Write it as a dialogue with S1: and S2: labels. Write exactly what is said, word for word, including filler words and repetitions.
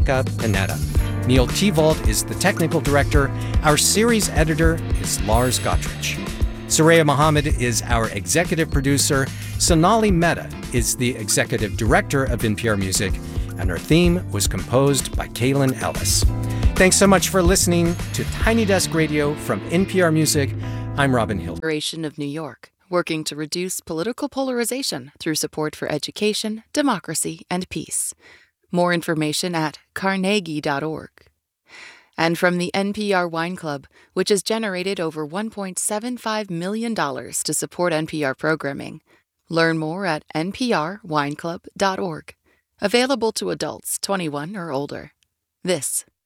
S1: Bianca Panetta. Neil Tevold is the technical director. Our series editor is Lars Gottrich. Soraya Mohammed is our executive producer. Sonali Mehta is the executive director of N P R Music. And our theme was composed by Kaylin Ellis. Thanks so much for listening to Tiny Desk Radio from N P R Music. I'm Robin Hill.
S2: Of New York, working to reduce political polarization through support for education, democracy, and peace. More information at carnegie dot org. And from the N P R Wine Club, which has generated over one point seven five million dollars to support N P R programming. Learn more at n p r wine club dot org. Available to adults twenty-one or older. This